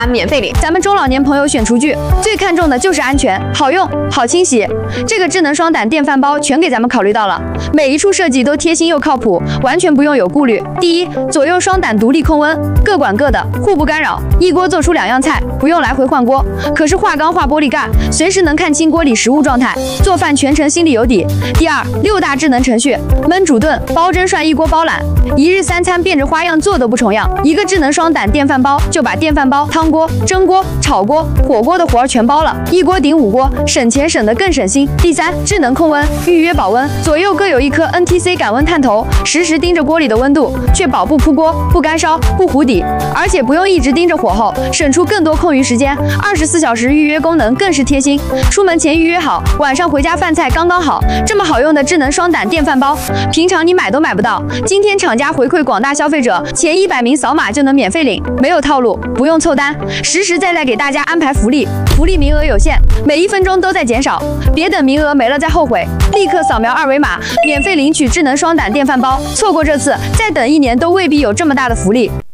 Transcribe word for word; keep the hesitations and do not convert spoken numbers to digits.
免费领。 咱们中老年朋友选厨具，最看重的就是安全、好用、好清洗。这个智能双胆电饭煲全给咱们考虑到了，每一处设计都贴心又靠谱，完全不用有顾虑。第一，左右双胆独立控温，各管各的，互不干扰，一锅做出两样菜，不用来回换锅。可是化钢化玻璃盖，随时能看清锅里食物状态，做饭全程心里有底。第二，六大智能程序，焖煮炖、煲蒸涮一锅包揽，一日三餐变着花样做都不重样。一个智能双胆电饭煲就把电饭煲、汤锅、蒸锅、炒锅、火锅的活儿全包了，一锅顶五锅，省钱省得更省心。第三，智能控温，预约保温，左右各有一颗 N T C 感温探头，实时盯着锅里的温度，确保不扑锅、不干烧、不糊底，而且不用一直盯着火候，省出更多空余时间。二十四小时预约功能更是贴心，出门前预约好，晚上回家饭菜刚刚好。这么好用的智能双胆电饭煲，平常你买都买不到。今天厂家回馈广大消费者，前一百名扫码就能免费领，没有套路，不用凑单，实实在在给大家安排福利，福利名额有限，每一分钟都在减少，别等名额没了再后悔，立刻扫描二维码，免费领取智能双胆电饭煲。错过这次，再等一年都未必有这么大的福利。